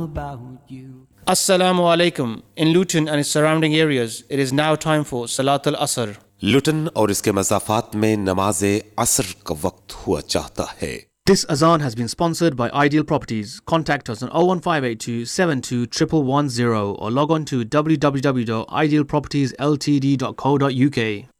Assalamu alaikum. In Luton and its surrounding areas, it is now time for Salat al-Asr. लुटन और इसके मज़ाफ़ात में नमाज असर का वक्त हुआ चाहता है. This azan has been sponsored by Ideal Properties. Contact us on 01582 72 11110 or log on to www.idealpropertiesltd.co.uk.